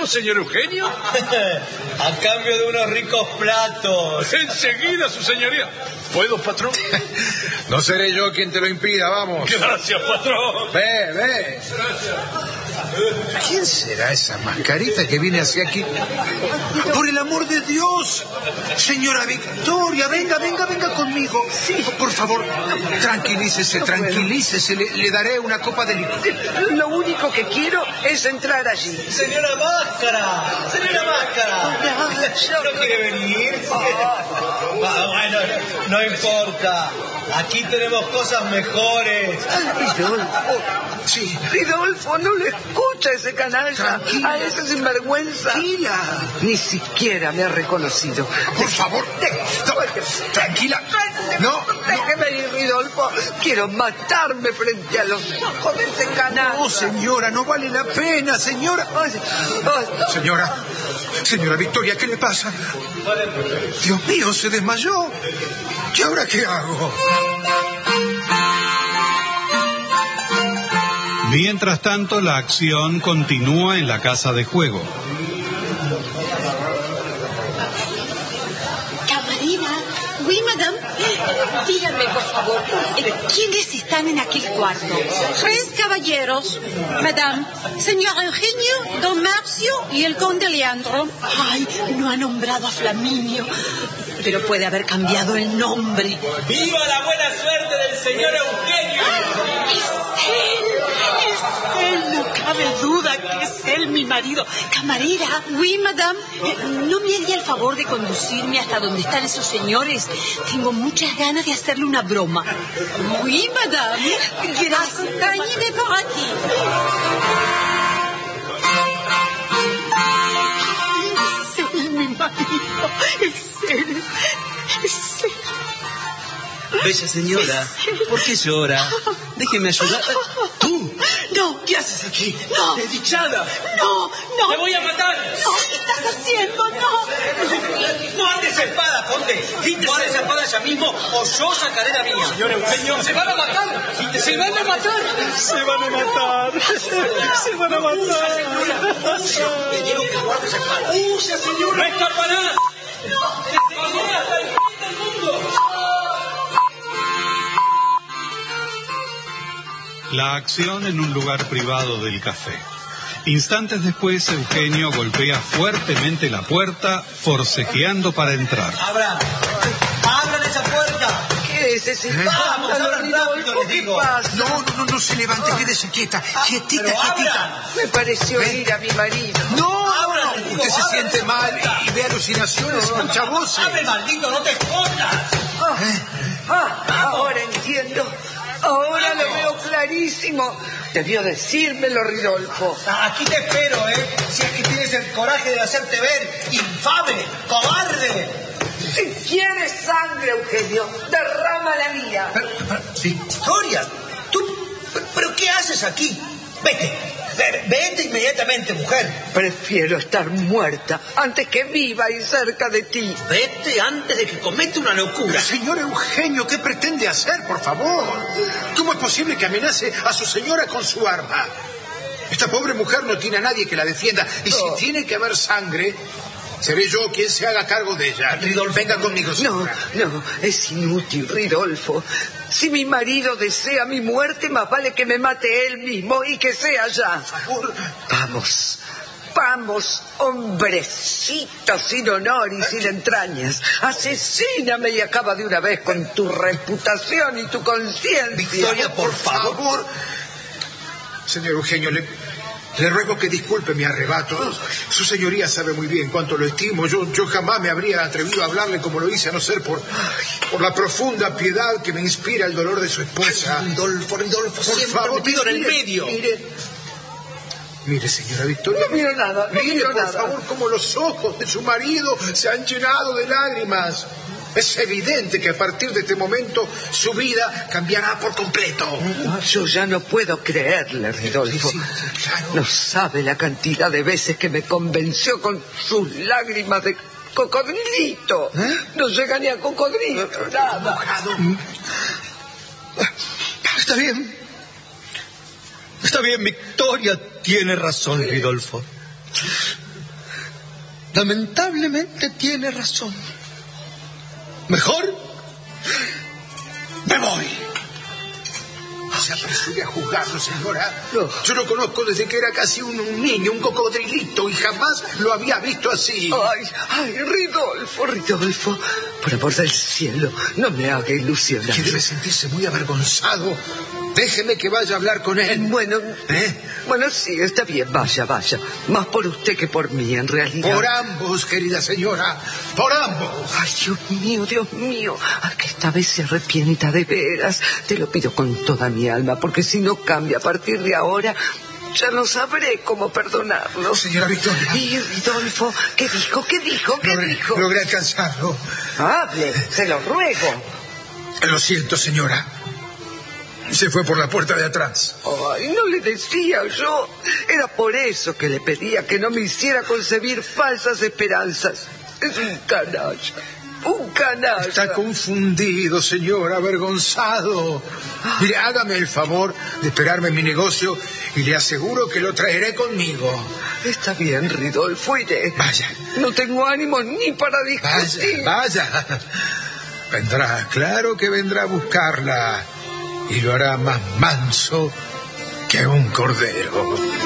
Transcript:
señor Eugenio? A cambio de unos ricos platos. Enseguida, su señoría. ¿Puedo, patrón? No seré yo quien te lo impida, vamos. Gracias, patrón. Ve. ¿Quién será esa mascarita que viene hacia aquí? Por el amor de Dios, señora Victoria, venga conmigo. Sí. Por favor, tranquilícese. Le daré una copa de licor. Lo único que quiero es entrar allí. Señora Máscara. ¿No quiere venir? Bueno, no importa. Aquí tenemos cosas mejores. Ridolfo. Sí. Ridolfo, no le escucha ese canalla. Tranquila. A ese sinvergüenza. Tranquila. Ni siquiera me ha reconocido. Por favor. Tranquila. No. Déjeme ir, Ridolfo. Quiero matarme frente a los ojos de ese canalla. No, señora, no vale la pena, señora. Señora Victoria, ¿qué le pasa? Dios mío, se desmayó. ¿Y ahora qué hago? Mientras tanto, la acción continúa en la casa de juego. Camarera, oui, madame. Díganme, por favor, ¿quiénes están en aquel cuarto? 3 caballeros, madame. Señor Eugenio, don Marcio y el conde Leandro. Ay, no ha nombrado a Flaminio, pero puede haber cambiado el nombre. ¡Viva la buena suerte del señor Eugenio! Es él, no cabe duda que es él, mi marido. Camarera. Oui, madame. ¿No me haría el favor de conducirme hasta donde están esos señores? Tengo muchas ganas de hacerle una broma. Oui, madame. Gracias. Acompáñeme por aquí. Es él, mi marido. Es él. Bella señora, ¿por qué llora? Déjeme ayudar. ¿Tú? No. ¿Qué haces aquí? No. ¡Desdichada! No. ¡Te voy a matar! No, ¿qué estás haciendo? ¡No andes espada, conde! ¡Quítese esa espada ya mismo o yo sacaré la mía! Señor Eugenio, ¡Se van a matar! ¡Se van a matar! ¡Te digo que guardes esa espada! ¡Usa, señora! ¡No escaparás! ¡Te seguiré hasta el fin del mundo! La acción en un lugar privado del café. Instantes después, Eugenio golpea fuertemente la puerta, forcejeando para entrar. ¡Abran esa puerta! ¿Qué es ese Vamos, abran rápido, Ridolfo? les ¿Qué digo. pasa? No se levante, quédese quieta. Quietita. ¡Pero abran! Me pareció ir a mi marido. No, Abran, les digo, usted se abran siente esa mal puerta. y ve alucinaciones y escucha voces. ¡Abre, maldito, no te escondas! Ahora entiendo. Ahora lo veo clarísimo. Debió decírmelo, Ridolfo. Aquí te espero, ¿eh? Si es que tienes el coraje de hacerte ver, infame, cobarde. Si quieres sangre, Eugenio, derrama la mía. Victoria, ¿pero qué haces aquí? Vete inmediatamente, mujer. Prefiero estar muerta antes que viva y cerca de ti. Vete antes de que cometa una locura. Señor Eugenio, ¿qué pretende hacer, por favor? ¿Cómo es posible que amenace a su señora con su arma? Esta pobre mujer no tiene a nadie que la defienda. Y si tiene que haber sangre, seré yo quien se haga cargo de ella. Ridolfo, venga conmigo, señora. No, es inútil, Ridolfo. Si mi marido desea mi muerte, más vale que me mate él mismo y que sea ya. Por favor. Vamos, hombrecito sin honor y sin entrañas. Asesíname y acaba de una vez con tu reputación y tu conciencia. Victoria, por favor. Señor Eugenio, le ruego que disculpe mi arrebato. Su señoría sabe muy bien cuánto lo estimo. Yo jamás me habría atrevido a hablarle como lo hice, a no ser por la profunda piedad que me inspira el dolor de su esposa. Ridolfo, por siempre favor, metido en el mire, medio. Mire, señora Victoria. No miro nada, Mire, por favor, cómo los ojos de su marido se han llenado de lágrimas. Es evidente que a partir de este momento su vida cambiará por completo. Yo ya no puedo creerle, Ridolfo. Sí, claro. No sabe la cantidad de veces que me convenció con sus lágrimas de cocodrilito. No llega ni a cocodrilo, nada. Está bien, Victoria tiene razón, Ridolfo. lamentablemente tiene razón. Mejor me voy. No se apresure a juzgarlo, señora. No. Yo lo conozco desde que era casi un niño, un cocodrilito, y jamás lo había visto así. Ay, Ridolfo, por amor del cielo, no me haga ilusionar. Que debe sentirse muy avergonzado. Déjeme que vaya a hablar con él. Bueno, sí, está bien, vaya. Más por usted que por mí, en realidad. Por ambos, querida señora, por ambos. Ay, Dios mío, que esta vez se arrepienta de veras. Te lo pido con toda mi alma, porque si no cambia a partir de ahora, ya no sabré cómo perdonarlo. Señora Victoria. Y Ridolfo, ¿qué dijo? Logré alcanzarlo. Hable, se lo ruego. Lo siento, señora. Se fue por la puerta de atrás. Ay, no le decía yo. Era por eso que le pedía que no me hiciera concebir falsas esperanzas. Es un canalla. Está confundido, señor, avergonzado. Mire, hágame el favor de esperarme en mi negocio y le aseguro que lo traeré conmigo. Está bien, Ridolfo, iré. Vaya. No tengo ánimo ni para discutir. Vaya. Vendrá, claro que vendrá a buscarla. Y lo hará más manso que un cordero.